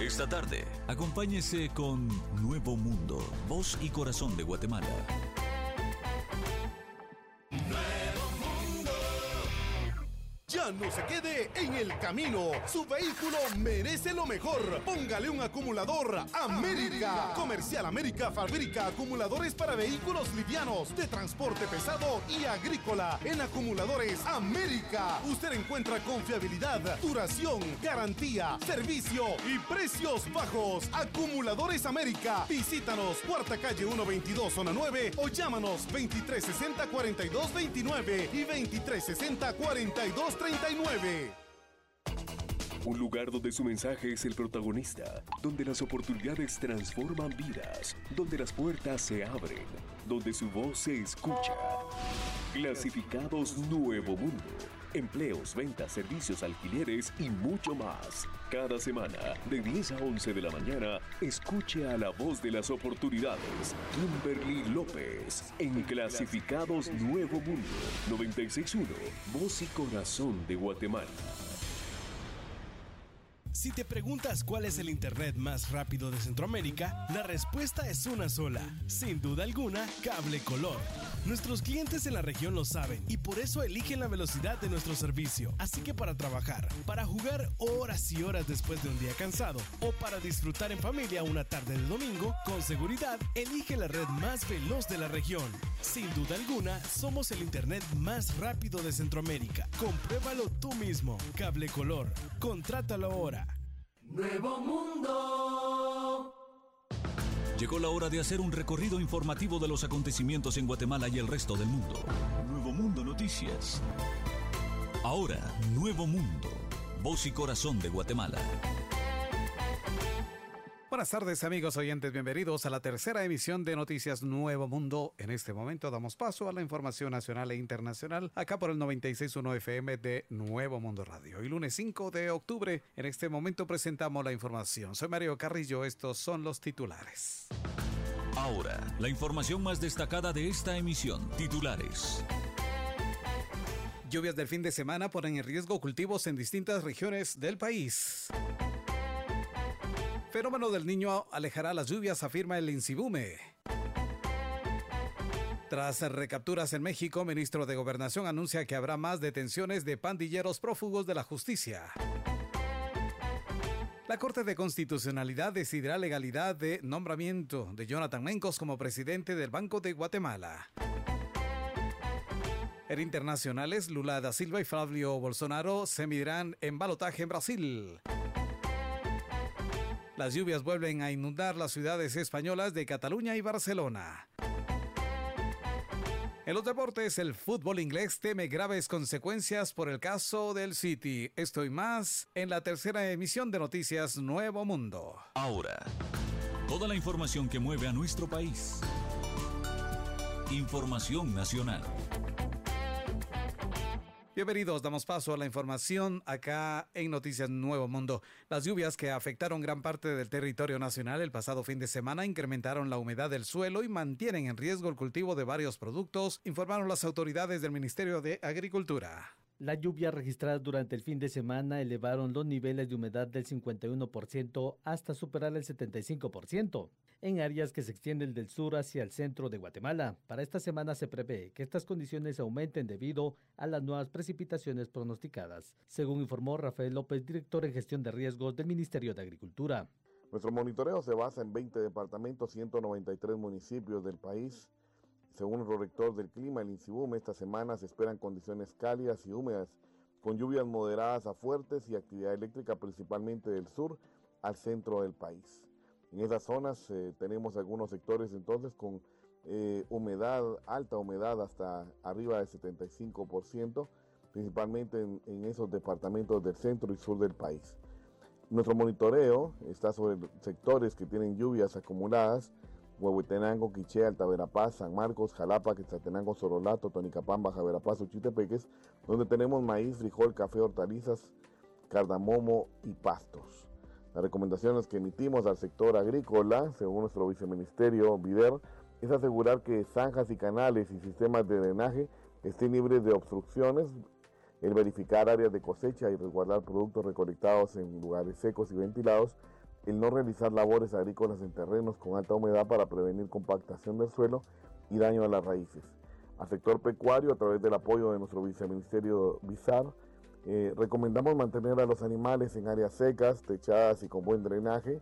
Esta tarde, acompáñese con Nuevo Mundo, voz y corazón de Guatemala. Ya no se quede en el camino. Su vehículo merece lo mejor. Póngale un acumulador América. Comercial América fabrica acumuladores para vehículos livianos, de transporte pesado y agrícola. En Acumuladores América usted encuentra confiabilidad, duración, garantía, servicio y precios bajos. Acumuladores América. Visítanos, Cuarta Calle 122, Zona 9, o llámanos 2360-4229 y 2360-4239. Un lugar donde su mensaje es el protagonista, donde las oportunidades transforman vidas, donde las puertas se abren, donde su voz se escucha. Clasificados Nuevo Mundo. Empleos, ventas, servicios, alquileres y mucho más. Cada semana, de 10 a 11 de la mañana, escuche a la voz de las oportunidades, Kimberly López, en Clasificados Nuevo Mundo, 96.1, voz y corazón de Guatemala. Si te preguntas cuál es el internet más rápido de Centroamérica, la respuesta es una sola. Sin duda alguna, Cable Color. Nuestros clientes en la región lo saben y por eso eligen la velocidad de nuestro servicio. Así que para trabajar, para jugar horas y horas después de un día cansado o para disfrutar en familia una tarde de domingo, con seguridad, elige la red más veloz de la región. Sin duda alguna, somos el internet más rápido de Centroamérica. Compruébalo tú mismo. Cable Color. Contrátalo ahora. Nuevo Mundo. Llegó la hora de hacer un recorrido informativo de los acontecimientos en Guatemala y el resto del mundo. Nuevo Mundo Noticias. Ahora, Nuevo Mundo, voz y corazón de Guatemala. Buenas tardes, amigos oyentes, bienvenidos a la tercera emisión de Noticias Nuevo Mundo. En este momento damos paso a la información nacional e internacional, acá por el 96.1 FM de Nuevo Mundo Radio. Hoy lunes 5 de octubre, en este momento presentamos la información. Soy Mario Carrillo, estos son los titulares. Ahora, la información más destacada de esta emisión. Titulares. Lluvias del fin de semana ponen en riesgo cultivos en distintas regiones del país. Fenómeno del Niño alejará las lluvias, afirma el INSIBUME. Tras recapturas en México, ministro de Gobernación anuncia que habrá más detenciones de pandilleros prófugos de la justicia. La Corte de Constitucionalidad decidirá legalidad de nombramiento de Jonathan Mencos como presidente del Banco de Guatemala. En internacionales, Lula da Silva y Flavio Bolsonaro se medirán en balotaje en Brasil. Las lluvias vuelven a inundar las ciudades españolas de Cataluña y Barcelona. En los deportes, el fútbol inglés teme graves consecuencias por el caso del City. Esto y más en la tercera emisión de Noticias Nuevo Mundo. Ahora, toda la información que mueve a nuestro país. Información nacional. Bienvenidos, damos paso a la información acá en Noticias Nuevo Mundo. Las lluvias que afectaron gran parte del territorio nacional el pasado fin de semana incrementaron la humedad del suelo y mantienen en riesgo el cultivo de varios productos, informaron las autoridades del Ministerio de Agricultura. Las lluvias registradas durante el fin de semana elevaron los niveles de humedad del 51% hasta superar el 75%, en áreas que se extienden del sur hacia el centro de Guatemala. Para esta semana se prevé que estas condiciones aumenten debido a las nuevas precipitaciones pronosticadas, según informó Rafael López, director en gestión de riesgos del Ministerio de Agricultura. Nuestro monitoreo se basa en 20 departamentos, 193 municipios del país. Según el prorector del clima, el INSIBUME, esta semana se esperan condiciones cálidas y húmedas, con lluvias moderadas a fuertes y actividad eléctrica principalmente del sur al centro del país. En esas zonas tenemos algunos sectores entonces con humedad, alta humedad hasta arriba del 75%, principalmente en esos departamentos del centro y sur del país. Nuestro monitoreo está sobre sectores que tienen lluvias acumuladas: Huehuetenango, Quiché, Alta Verapaz, San Marcos, Jalapa, Quetzaltenango, Sorolato, Tonicapán, Baja Verapaz, Uchitepeques, donde tenemos maíz, frijol, café, hortalizas, cardamomo y pastos. Las recomendaciones que emitimos al sector agrícola, según nuestro viceministerio VIDER, es asegurar que zanjas y canales y sistemas de drenaje estén libres de obstrucciones, el verificar áreas de cosecha y resguardar productos recolectados en lugares secos y ventilados, el no realizar labores agrícolas en terrenos con alta humedad para prevenir compactación del suelo y daño a las raíces. Al sector pecuario, a través del apoyo de nuestro viceministerio BISAR, recomendamos mantener a los animales en áreas secas, techadas y con buen drenaje,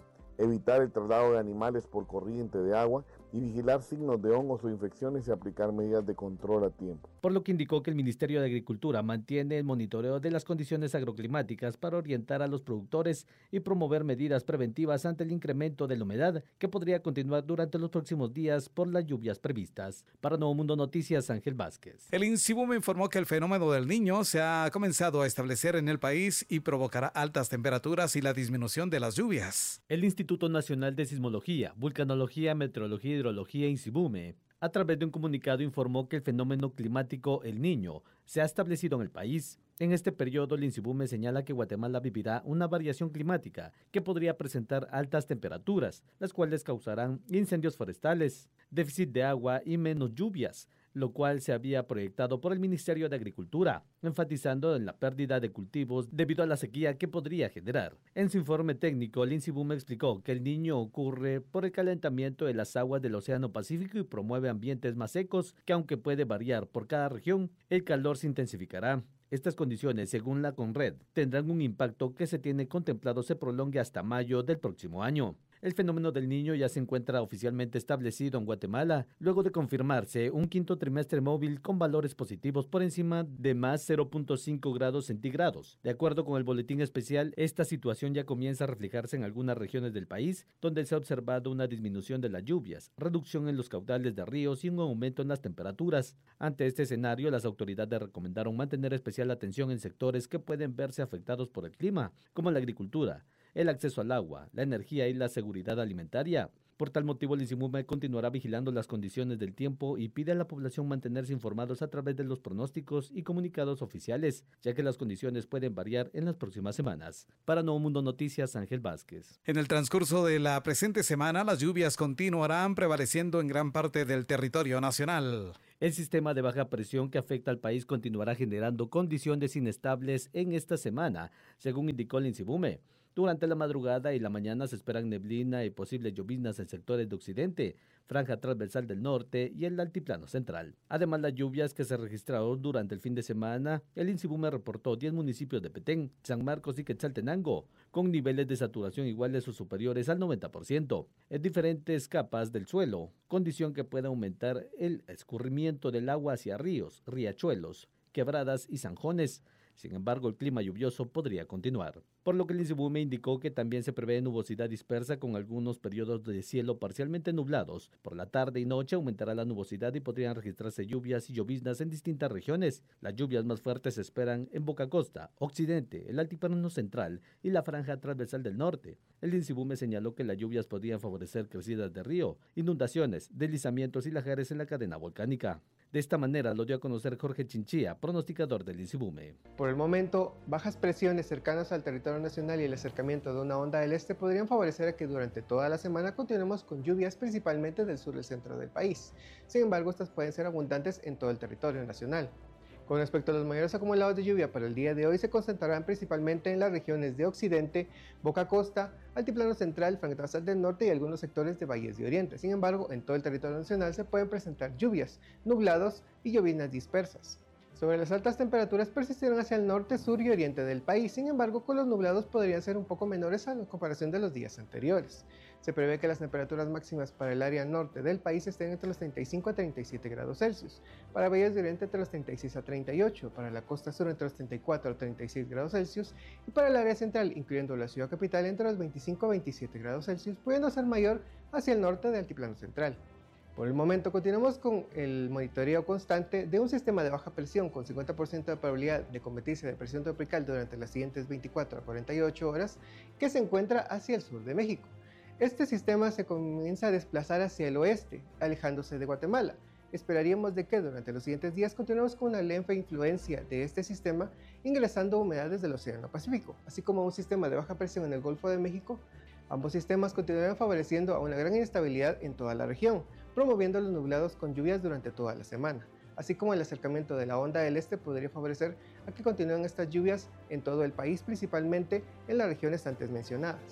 evitar el traslado de animales por corriente de agua y vigilar signos de hongos o infecciones y aplicar medidas de control a tiempo. Por lo que indicó que el Ministerio de Agricultura mantiene el monitoreo de las condiciones agroclimáticas para orientar a los productores y promover medidas preventivas ante el incremento de la humedad que podría continuar durante los próximos días por las lluvias previstas. Para Nuevo Mundo Noticias, Ángel Vázquez. El INSIBUME informó que el fenómeno del Niño se ha comenzado a establecer en el país y provocará altas temperaturas y la disminución de las lluvias. El Instituto Nacional de Sismología, Vulcanología, Meteorología y Hidrología, INSIBUME, a través de un comunicado informó que el fenómeno climático El Niño se ha establecido en el país. En este periodo, el INSIBUME señala que Guatemala vivirá una variación climática que podría presentar altas temperaturas, las cuales causarán incendios forestales, déficit de agua y menos lluvias, lo cual se había proyectado por el Ministerio de Agricultura, enfatizando en la pérdida de cultivos debido a la sequía que podría generar. En su informe técnico, el INSIBUME explicó que el Niño ocurre por el calentamiento de las aguas del Océano Pacífico y promueve ambientes más secos que, aunque puede variar por cada región, el calor se intensificará. Estas condiciones, según la CONRED, tendrán un impacto que se tiene contemplado se prolongue hasta mayo del próximo año. El fenómeno del Niño ya se encuentra oficialmente establecido en Guatemala, luego de confirmarse un quinto trimestre móvil con valores positivos por encima de más 0.5 grados centígrados. De acuerdo con el boletín especial, esta situación ya comienza a reflejarse en algunas regiones del país, donde se ha observado una disminución de las lluvias, reducción en los caudales de ríos y un aumento en las temperaturas. Ante este escenario, las autoridades recomendaron mantener especial atención en sectores que pueden verse afectados por el clima, como la agricultura, el acceso al agua, la energía y la seguridad alimentaria. Por tal motivo, el INSIBUME continuará vigilando las condiciones del tiempo y pide a la población mantenerse informados a través de los pronósticos y comunicados oficiales, ya que las condiciones pueden variar en las próximas semanas. Para Nuevo Mundo Noticias, Ángel Vázquez. En el transcurso de la presente semana, las lluvias continuarán prevaleciendo en gran parte del territorio nacional. El sistema de baja presión que afecta al país continuará generando condiciones inestables en esta semana, según indicó el INSIBUME. Durante la madrugada y la mañana se esperan neblina y posibles lloviznas en sectores de occidente, franja transversal del norte y el altiplano central. Además, las lluvias que se registraron durante el fin de semana, el INSIBUME reportó 10 municipios de Petén, San Marcos y Quetzaltenango, con niveles de saturación iguales o superiores al 90%, en diferentes capas del suelo, condición que puede aumentar el escurrimiento del agua hacia ríos, riachuelos, quebradas y zanjones. Sin embargo, el clima lluvioso podría continuar, por lo que el INSIBUME indicó que también se prevé nubosidad dispersa con algunos periodos de cielo parcialmente nublados. Por la tarde y noche aumentará la nubosidad y podrían registrarse lluvias y lloviznas en distintas regiones. Las lluvias más fuertes se esperan en Boca Costa, Occidente, el altiplano central y la franja transversal del norte. El INSIBUME señaló que las lluvias podrían favorecer crecidas de río, inundaciones, deslizamientos y lajares en la cadena volcánica. De esta manera lo dio a conocer Jorge Chinchilla, pronosticador del INSIBUME. Por el momento, bajas presiones cercanas al territorio nacional y el acercamiento de una onda del este podrían favorecer a que durante toda la semana continuemos con lluvias principalmente del sur y el centro del país. Sin embargo, estas pueden ser abundantes en todo el territorio nacional. Con respecto a los mayores acumulados de lluvia para el día de hoy, se concentrarán principalmente en las regiones de Occidente, Boca Costa, Altiplano Central, Franja Transversal del Norte y algunos sectores de Valles de Oriente. Sin embargo, en todo el territorio nacional se pueden presentar lluvias, nublados y lloviznas dispersas. Sobre las altas temperaturas persistirán hacia el norte, sur y oriente del país. Sin embargo, con los nublados podrían ser un poco menores a la comparación de los días anteriores. Se prevé que las temperaturas máximas para el área norte del país estén entre los 35 a 37 grados Celsius, para Valles de Oriente entre los 36 a 38, para la costa sur entre los 34 a 36 grados Celsius y para el área central, incluyendo la ciudad capital, entre los 25 a 27 grados Celsius, pudiendo ser mayor hacia el norte del altiplano central. Por el momento continuamos con el monitoreo constante de un sistema de baja presión con 50% de probabilidad de convertirse en depresión tropical durante las siguientes 24 a 48 horas que se encuentra hacia el sur de México. Este sistema se comienza a desplazar hacia el oeste, alejándose de Guatemala. Esperaríamos de que durante los siguientes días continuemos con una leve influencia de este sistema ingresando humedades del Océano Pacífico, así como un sistema de baja presión en el Golfo de México. Ambos sistemas continuarán favoreciendo a una gran inestabilidad en toda la región, promoviendo los nublados con lluvias durante toda la semana, así como el acercamiento de la onda del este podría favorecer a que continúen estas lluvias en todo el país, principalmente en las regiones antes mencionadas.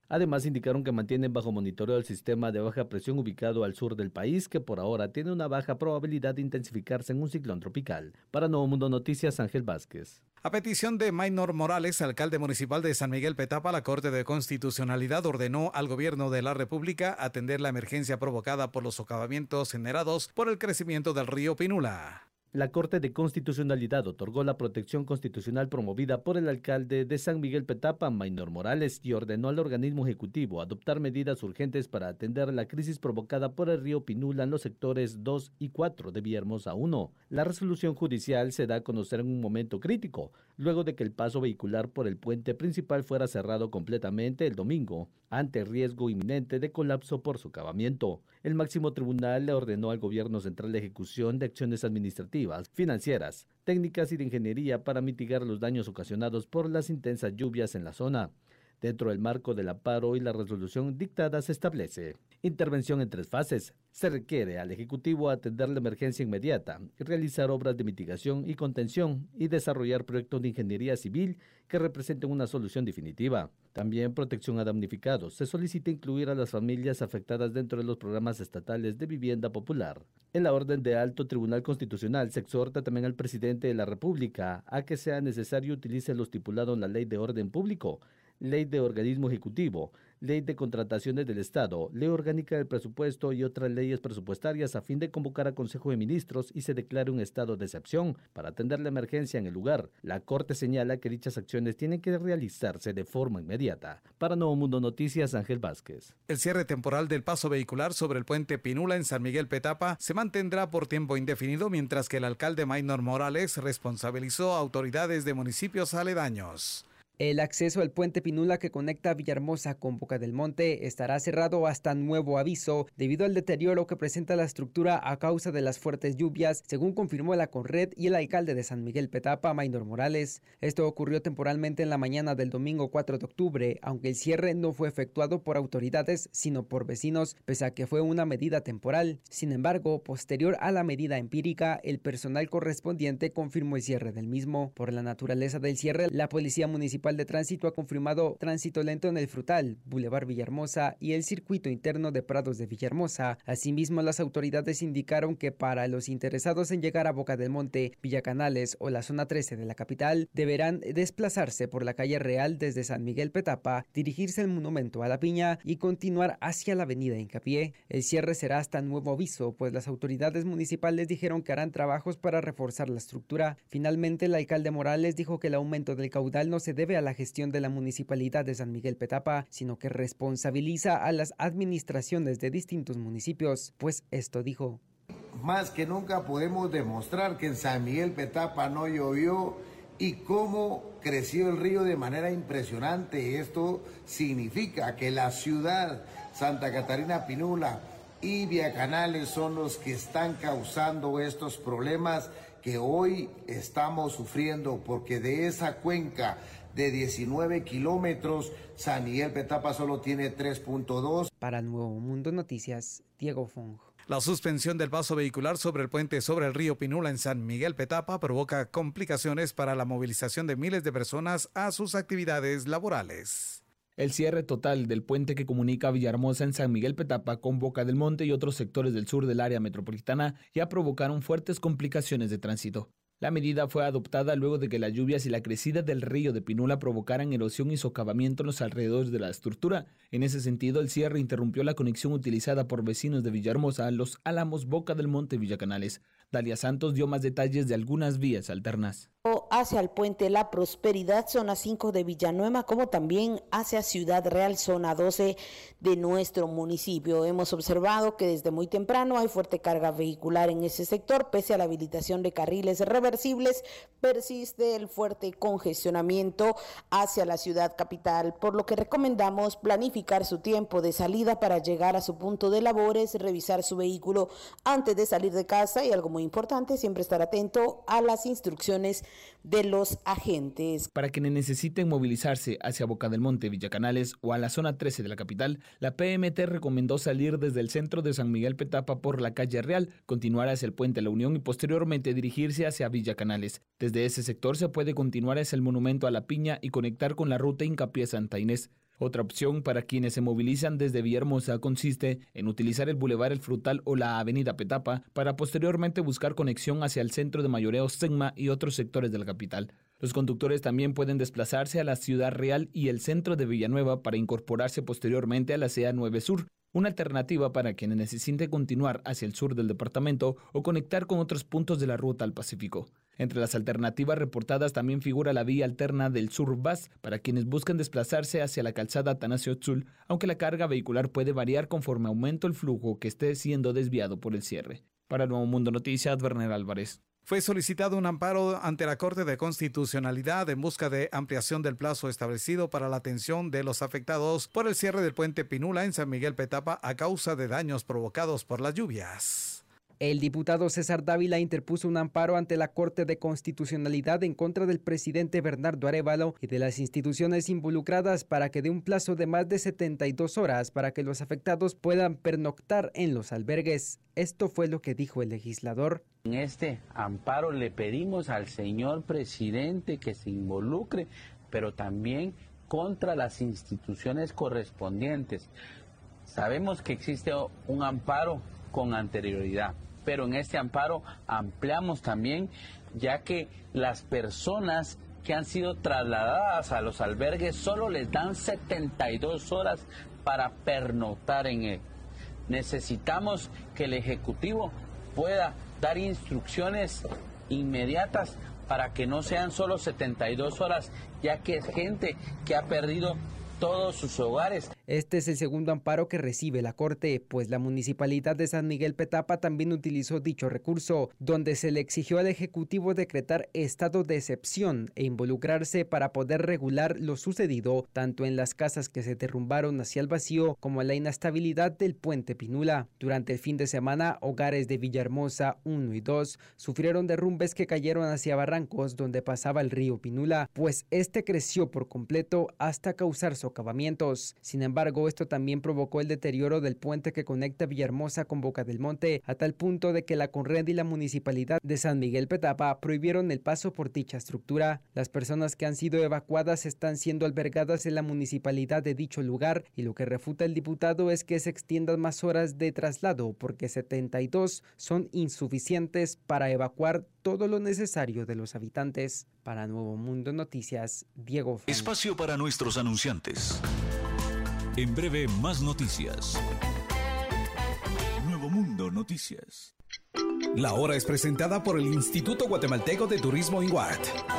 Además, indicaron que mantienen bajo monitoreo el sistema de baja presión ubicado al sur del país, que por ahora tiene una baja probabilidad de intensificarse en un ciclón tropical. Para Nuevo Mundo Noticias, Ángel Vázquez. A petición de Maynor Morales, alcalde municipal de San Miguel Petapa, la Corte de Constitucionalidad ordenó al gobierno de la República atender la emergencia provocada por los socavamientos generados por el crecimiento del río Pinula. La Corte de Constitucionalidad otorgó la protección constitucional promovida por el alcalde de San Miguel Petapa, Maynor Morales, y ordenó al organismo ejecutivo adoptar medidas urgentes para atender la crisis provocada por el río Pinula en los sectores 2 y 4 de Villahermosa 1. La resolución judicial se da a conocer en un momento crítico, luego de que el paso vehicular por el puente principal fuera cerrado completamente el domingo, ante riesgo inminente de colapso por socavamiento. El máximo tribunal le ordenó al gobierno central la ejecución de acciones administrativas, financieras, técnicas y de ingeniería para mitigar los daños ocasionados por las intensas lluvias en la zona. Dentro del marco del amparo y la resolución dictada se establece intervención en 3 fases. Se requiere al Ejecutivo atender la emergencia inmediata, realizar obras de mitigación y contención y desarrollar proyectos de ingeniería civil que representen una solución definitiva. También protección a damnificados. Se solicita incluir a las familias afectadas dentro de los programas estatales de vivienda popular. En la orden de Alto Tribunal Constitucional se exhorta también al presidente de la República a que sea necesario utilice lo estipulado en la Ley de Orden Público, Ley de Organismo Ejecutivo, Ley de Contrataciones del Estado, Ley Orgánica del Presupuesto y otras leyes presupuestarias a fin de convocar a Consejo de Ministros y se declare un estado de excepción para atender la emergencia en el lugar. La Corte señala que dichas acciones tienen que realizarse de forma inmediata. Para Nuevo Mundo Noticias, Ángel Vázquez. El cierre temporal del paso vehicular sobre el puente Pinula en San Miguel Petapa se mantendrá por tiempo indefinido, mientras que el alcalde Maynor Morales responsabilizó a autoridades de municipios aledaños. El acceso al puente Pinula que conecta Villahermosa con Boca del Monte estará cerrado hasta nuevo aviso debido al deterioro que presenta la estructura a causa de las fuertes lluvias, según confirmó la Conred y el alcalde de San Miguel Petapa, Maynor Morales. Esto ocurrió temporalmente en la mañana del domingo 4 de octubre, aunque el cierre no fue efectuado por autoridades, sino por vecinos, pese a que fue una medida temporal. Sin embargo, posterior a la medida empírica, el personal correspondiente confirmó el cierre del mismo. Por la naturaleza del cierre, la Policía Municipal de Tránsito ha confirmado tránsito lento en el Frutal, Boulevard Villahermosa y el circuito interno de Prados de Villahermosa. Asimismo, las autoridades indicaron que para los interesados en llegar a Boca del Monte, Villa Canales o la zona 13 de la capital, deberán desplazarse por la calle Real desde San Miguel Petapa, dirigirse al Monumento a la Piña y continuar hacia la avenida Hincapié. El cierre será hasta nuevo aviso, pues las autoridades municipales dijeron que harán trabajos para reforzar la estructura. Finalmente, el alcalde Morales dijo que el aumento del caudal no se debe a la gestión de la Municipalidad de San Miguel Petapa, sino que responsabiliza a las administraciones de distintos municipios, pues esto dijo. Más que nunca podemos demostrar que en San Miguel Petapa no llovió y cómo creció el río de manera impresionante. Esto significa que la ciudad Santa Catarina Pinula y Villa Canales son los que están causando estos problemas que hoy estamos sufriendo, porque de esa cuenca de 19 kilómetros, San Miguel Petapa solo tiene 3.2. Para Nuevo Mundo Noticias, Diego Fong. La suspensión del paso vehicular sobre el puente sobre el río Pinula en San Miguel Petapa provoca complicaciones para la movilización de miles de personas a sus actividades laborales. El cierre total del puente que comunica Villahermosa en San Miguel Petapa con Boca del Monte y otros sectores del sur del área metropolitana ya provocaron fuertes complicaciones de tránsito. La medida fue adoptada luego de que las lluvias y la crecida del río de Pinula provocaran erosión y socavamiento en los alrededores de la estructura. En ese sentido, el cierre interrumpió la conexión utilizada por vecinos de Villahermosa, Los Álamos, Boca del Monte y Villa Canales. Dalia Santos dio más detalles de algunas vías alternas. Hacia el puente La Prosperidad, zona 5 de Villanueva, como también hacia Ciudad Real, zona 12 de nuestro municipio. Hemos observado que desde muy temprano hay fuerte carga vehicular en ese sector. Pese a la habilitación de carriles reversibles, persiste el fuerte congestionamiento hacia la ciudad capital, por lo que recomendamos planificar su tiempo de salida para llegar a su punto de labores, revisar su vehículo antes de salir de casa y, algo muy importante, siempre estar atento a las instrucciones de los agentes. Para quienes necesiten movilizarse hacia Boca del Monte, Villa Canales o a la zona 13 de la capital, la PMT recomendó salir desde el centro de San Miguel Petapa por la calle Real, continuar hacia el puente La Unión y posteriormente dirigirse hacia Villa Canales. Desde ese sector se puede continuar hacia el Monumento a la Piña y conectar con la ruta Hincapié Santa Inés. Otra opción para quienes se movilizan desde Villahermosa consiste en utilizar el Boulevard El Frutal o la Avenida Petapa para posteriormente buscar conexión hacia el centro de mayoreo Segma y otros sectores de la capital. Los conductores también pueden desplazarse a la Ciudad Real y el centro de Villanueva para incorporarse posteriormente a la CA 9 Sur, una alternativa para quienes necesiten continuar hacia el sur del departamento o conectar con otros puntos de la ruta al Pacífico. Entre las alternativas reportadas también figura la vía alterna del Sur Bus para quienes buscan desplazarse hacia la calzada Atanasio Tzul, aunque la carga vehicular puede variar conforme aumenta el flujo que esté siendo desviado por el cierre. Para Nuevo Mundo Noticias, Werner Álvarez. Fue solicitado un amparo ante la Corte de Constitucionalidad en busca de ampliación del plazo establecido para la atención de los afectados por el cierre del puente Pinula en San Miguel Petapa a causa de daños provocados por las lluvias. El diputado César Dávila interpuso un amparo ante la Corte de Constitucionalidad en contra del presidente Bernardo Arévalo y de las instituciones involucradas para que dé un plazo de más de 72 horas para que los afectados puedan pernoctar en los albergues. Esto fue lo que dijo el legislador. En este amparo le pedimos al señor presidente que se involucre, pero también contra las instituciones correspondientes. Sabemos que existe un amparo con anterioridad, pero en este amparo ampliamos también, ya que las personas que han sido trasladadas a los albergues solo les dan 72 horas para pernoctar en él. Necesitamos que el Ejecutivo pueda dar instrucciones inmediatas para que no sean solo 72 horas, ya que es gente que ha perdido todos sus hogares. Este es el segundo amparo que recibe la Corte, pues la Municipalidad de San Miguel Petapa también utilizó dicho recurso, donde se le exigió al Ejecutivo decretar estado de excepción e involucrarse para poder regular lo sucedido, tanto en las casas que se derrumbaron hacia el vacío como en la inestabilidad del puente Pinula. Durante el fin de semana, hogares de Villahermosa 1 y 2 sufrieron derrumbes que cayeron hacia barrancos donde pasaba el río Pinula, pues este creció por completo hasta causar socavamientos. Sin embargo, esto también provocó el deterioro del puente que conecta Villahermosa con Boca del Monte, a tal punto de que la Conred y la Municipalidad de San Miguel Petapa prohibieron el paso por dicha estructura. Las personas que han sido evacuadas están siendo albergadas en la municipalidad de dicho lugar, y lo que refuta el diputado es que se extiendan más horas de traslado, porque 72 son insuficientes para evacuar todo lo necesario de los habitantes. Para Nuevo Mundo Noticias, Diego Fan. Espacio para nuestros anunciantes. En breve, más noticias. Nuevo Mundo Noticias. La hora es presentada por el Instituto Guatemalteco de Turismo INGUAT.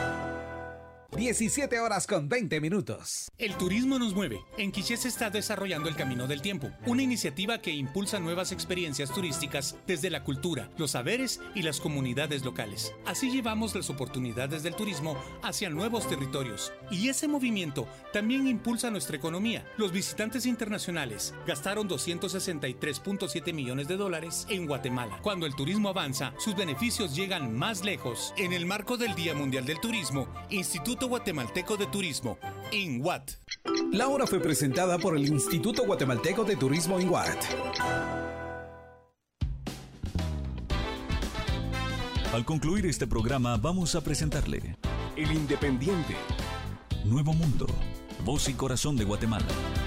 17 horas con 20 minutos. El turismo nos mueve. En Quiché se está desarrollando el Camino del Tiempo, una iniciativa que impulsa nuevas experiencias turísticas desde la cultura, los saberes y las comunidades locales. Así llevamos las oportunidades del turismo hacia nuevos territorios. Y ese movimiento también impulsa nuestra economía. Los visitantes internacionales gastaron $263.7 millones en Guatemala. Cuando el turismo avanza, sus beneficios llegan más lejos. En el marco del Día Mundial del Turismo, Instituto Guatemalteco de Turismo, INGUAT. La hora fue presentada por el Instituto Guatemalteco de Turismo INGUAT. Al concluir este programa, vamos a presentarle El Independiente. Nuevo Mundo, voz y corazón de Guatemala.